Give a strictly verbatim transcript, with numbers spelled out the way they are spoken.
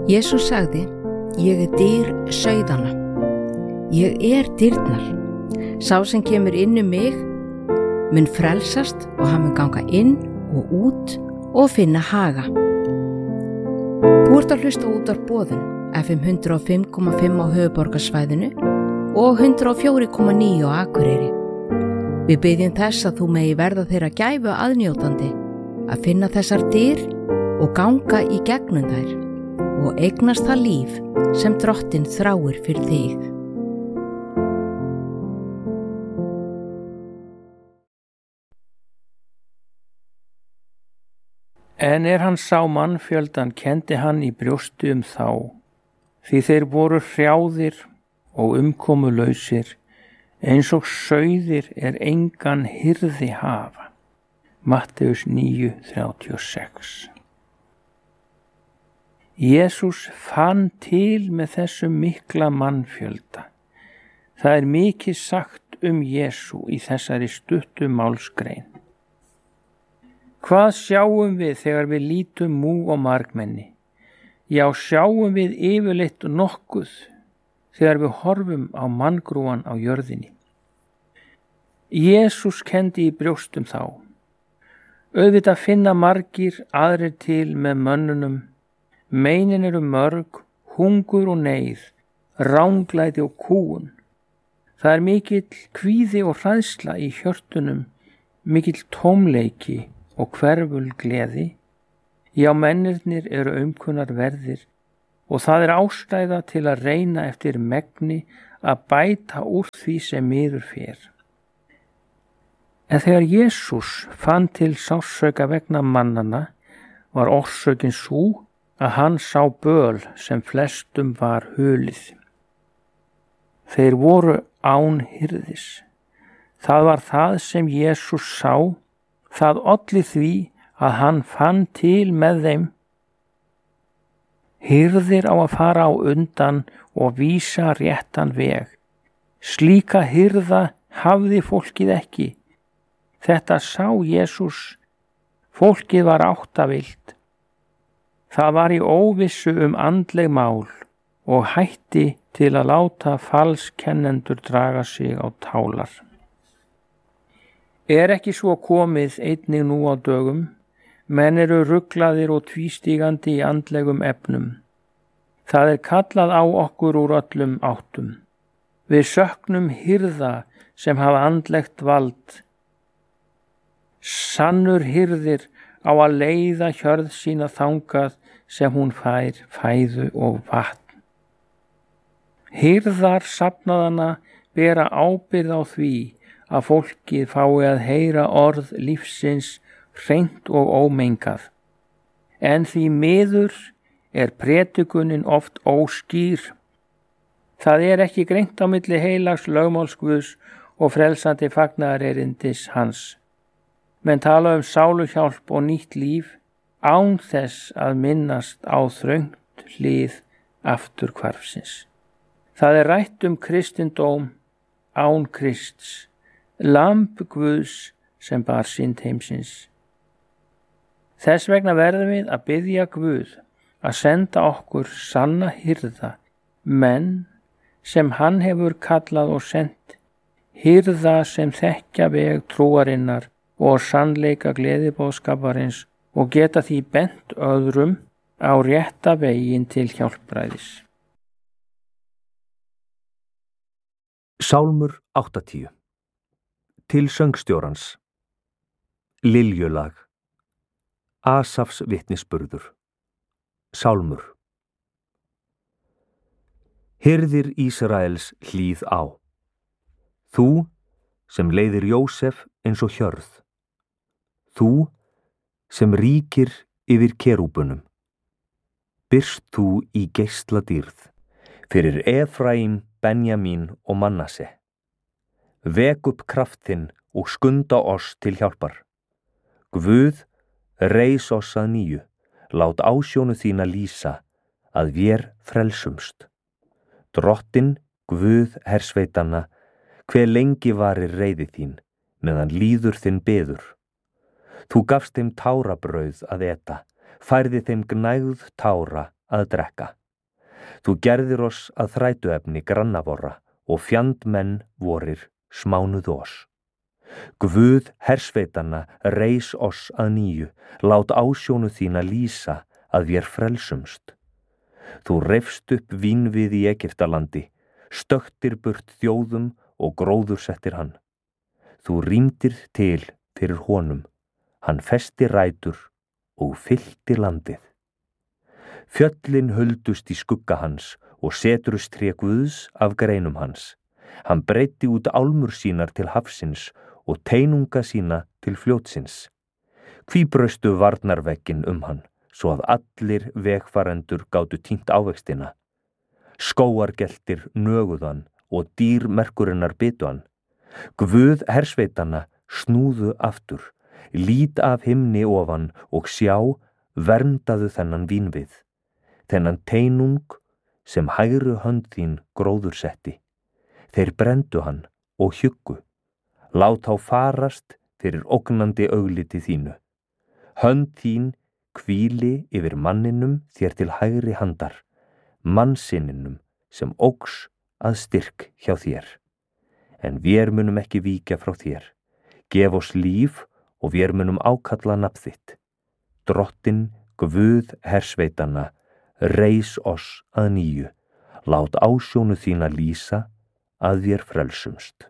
Jesús sagði, ég er dyr sauðanna. Ég er dyrnar. Sá sem kemur inn um mig mun frelsast og hann mun ganga inn og út og finna haga. Þú ert að hlusta út á boðun F M hundrað og fimm komma fimm á höfuðborgarsvæðinu og hundrað og fjögur komma níu á Akureyri. Við biðjum þess að þú megi verða þeirra gæfu aðnjótandi að finna þessar dyr og ganga í gegnum þær og eignast það líf sem Drottinn þráir fyrir þig. En er hann sá mannfjöldan, kendi hann í brjósti um þá, því þeir voru hrjáðir og umkomulausir, eins og sauðir er engan hirði hafa. Matteus níu þrjátíu og sex. Jesús fann til með þessum mikla mannfjölda. Það er mikið sagt um Jesú í þessari stuttu málsgrein. Hvað sjáum við þegar við lítum múg og margmenni? Já, sjáum við yfirleitt nokkuð þegar við horfum á manngrúan á jörðinni. Jesús kendi í brjóstum þá. Auðvitað finna margir aðrir til með mönnunum. Meinin eru mörg, hungur og neyð, ranglæti og kúgun. Það er mikill kvíði og hræðsla í hjörtunum, mikill tómleiki og hverful gleði. Já, mennirnir eru aumkunnar verðir og það er ástæða til að reyna eftir megni að bæta úr því sem miður fer. En þegar Jesús fann til sársauka vegna mannana, var orsökin sú að hann sá böl sem flestum var hulið. Þeir voru án hirðis. Það var það sem Jesús sá. Það olli því að hann fann til með þeim. Hirðir á að fara á undan og vísa réttan veg. Slíka hirða hafði fólkið ekki. Þetta sá Jesús. Fólkið var áttavillt. Það var í óvissu um andleg mál og hætti til að láta falskennendur draga sig á tálar. Er ekki svo komið einnig nú á dögum? Menn eru ruglaðir og tvístígandi í andlegum efnum. Það er kallað á okkur úr öllum áttum. Við söknum hirða sem hafa andlegt vald. Sannur hirðir á að leiða hjörð sína þangað sem hún fær fæðu og vatn. Hirðar safnaðana bera ábyrgð á því að fólkið fái að heyra orð lífsins hreint og ómengað. En því miður er predikunin oft óskýr. Það er ekki greint á milli heilags lögmáls Guðs og frelsandi fagnaðarerindis hans. Menn tala um sáluhjálp og nýtt líf án þess að minnast á þröngt hlið afturhvarfsins. Það er rætt um kristindóm án Krists, lamb Guðs sem bar synd heimsins. Þess vegna verðum við að biðja Guð að senda okkur sanna hirða, menn sem hann hefur kallað og sent, hirða sem þekkja veg trúarinnar og sannleika gleðiboðskaparins og geta því bent öðrum á rétta veginn til hjálpræðis. Sálmur áttatíu. Til söngstjórans. Liljulag. Asafs vitnisburður. Sálmur. Hirðir Ísraels hlýð á. Þú sem leiðir Jósef eins og hjörð. Þú sem ríkir yfir kerúbunum. Birst þú í geisladýrð fyrir Efraím, Benjamín og Manasse. Vek upp kraft þinn og skunda oss til hjálpar. Guð, reis oss að nýju, lát ásjónu þína lýsa, að vér frelsumst. Drottinn, Guð hersveitanna, hve lengi varir reiði þín, meðan líður þinn beður. Þú gafst þeim tárabrauð að eta, færði þeim gnægð tára að drekka. Þú gerðir oss að þrætuefni grannavorra og fjandmenn vorir smánuð oss. Guð hersveitanna reis oss að nýju, lát ásjónu þína lýsa að vér frelsumst. Þú reifst upp vínvið í Egyptalandi, stöktir burt þjóðum og gróðursettir hann. Þú rýmdir til fyrir honum, hann festi rætur og fyllti landið. Fjöllin huldust í skugga hans og setrust tré Guðs af greinum hans. Hann breiddi út álmur sínar til hafsins og teinunga sína til fljótsins. Hví braustu varnarvegginn um hann, svo að allir vegfarendur gátu týnt ávextina. Skóargeltir nöguðan og dýr merkurinnar bitu hann. Guð hersveitanna snúðu aftur, lít af himni ofan og sjá, verndaðu þennan vínvið, þennan teinung sem hægri hönd þín gróður setti. Þeir brenndu hann og hjuggu, lát þá farast fyrir ógnandi augliti þínu. Hönd þín hvíli yfir manninum þér til hægri handar, mannsinninum sem óx að styrk hjá þér. En vér munum ekki víkja frá þér. Gef oss líf og vér munum ákalla nafn þitt. Drottinn, Guð hersveitanna, reis oss að nýju, lát ásjónu þína lýsa að vér frelsumst.